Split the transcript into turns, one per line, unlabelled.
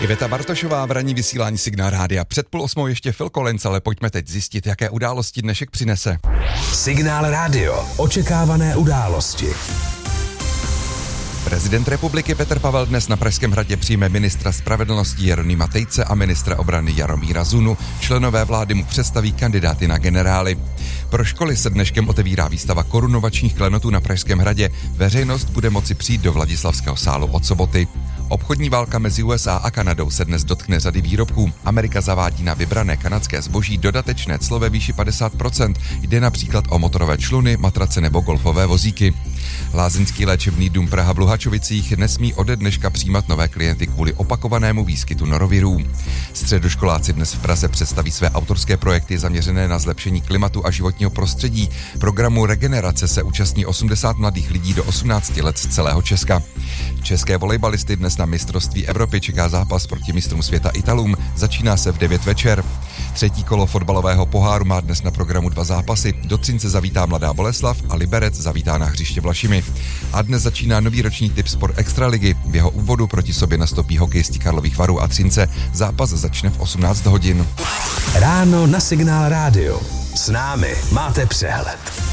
Iveta Bartošová v ranní vysílání Signál rádia. Před 7:30 ještě Phil Collins, ale pojďme teď zjistit, jaké události dnešek přinese.
Signál rádio. Očekávané události.
Prezident republiky Petr Pavel dnes na Pražském hradě přijme ministra spravedlnosti Jeronýma Tejce a ministra obrany Jaromíra Zunu. Členové vlády mu představí kandidáty na generály. Pro školy se dneškem otevírá výstava korunovačních klenotů na Pražském hradě. Veřejnost bude moci přijít do Vladislavského sálu od soboty. Obchodní válka mezi USA a Kanadou se dnes dotkne řady výrobků. Amerika zavádí na vybrané kanadské zboží dodatečné clo ve výši 50%. Jde například o motorové čluny, matrace nebo golfové vozíky. Lázeňský léčebný dům Praha v Luhačovicích nesmí ode dneška přijímat nové klienty kvůli opakovanému výskytu norovirů. Středoškoláci dnes v Praze představí své autorské projekty zaměřené na zlepšení klimatu a životního prostředí. Programu Regenerace se účastní 80 mladých lidí do 18 let z celého Česka. České volejbalisty dnes na mistrovství Evropy čeká zápas proti mistrům světa Italům. Začíná se v 9 večer. Třetí kolo fotbalového poháru má dnes na programu 2 zápasy. Do Třince zavítá Mladá Boleslav a Liberec zavítá na hřiště Vlašimi. A dnes začíná nový roční tip Sport Extraligy. V jeho úvodu proti sobě nastoupí hokejisti Karlových Varů a Třince. Zápas začne v 18 hodin.
Ráno na Signál rádio. S námi máte přehled.